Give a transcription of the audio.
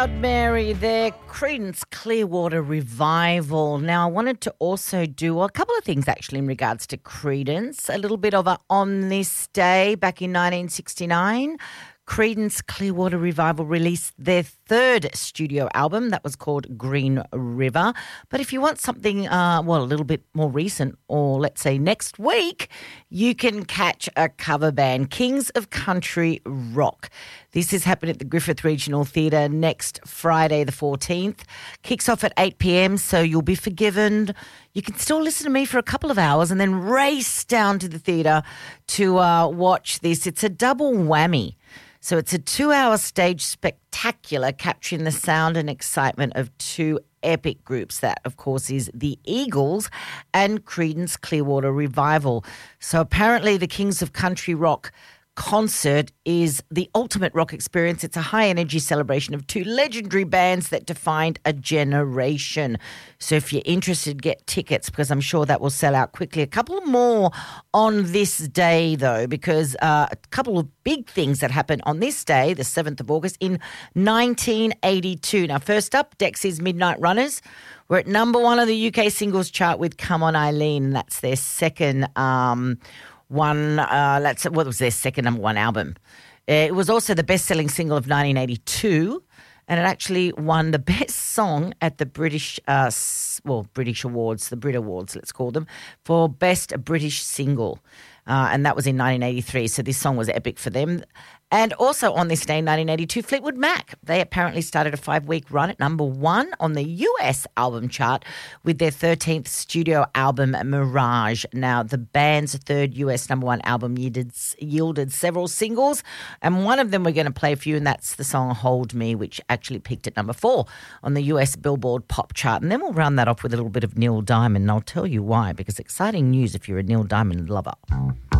Proud Mary there, Creedence Clearwater Revival. Now, I wanted to also do a couple of things actually in regards to Creedence. A little bit of a On This Day back in 1969. Creedence Clearwater Revival released their third studio album that was called Green River. But if you want something, a little bit more recent, or let's say next week, you can catch a cover band, Kings of Country Rock. This is happening at the Griffith Regional Theatre next Friday the 14th. Kicks off at 8 p.m, so you'll be forgiven. You can still listen to me for a couple of hours and then race down to the theatre to watch this. It's a double whammy. So it's a 2-hour stage spectacular capturing the sound and excitement of two epic groups. That, of course, is the Eagles and Creedence Clearwater Revival. So apparently the Kings of Country Rock concert is the ultimate rock experience. It's a high-energy celebration of two legendary bands that defined a generation. So if you're interested, get tickets because I'm sure that will sell out quickly. A couple more on this day, though, because a couple of big things that happened on this day, the 7th of August, in 1982. Now, first up, Dexys Midnight Runners were at number one on the UK singles chart with Come On Eileen, and that's their second what was their second number one album. It was also the best-selling single of 1982, and it actually won the best song at the British Awards, the Brit Awards, let's call them, for best British single, and that was in 1983. So this song was epic for them. And also on this day, 1982, Fleetwood Mac. They apparently started a 5-week run at number one on the US album chart with their 13th studio album, Mirage. Now, the band's third US number one album yielded several singles, and one of them we're going to play for you, and that's the song Hold Me, which actually peaked at number 4 on the US Billboard pop chart. And then we'll round that off with a little bit of Neil Diamond, and I'll tell you why, because exciting news if you're a Neil Diamond lover.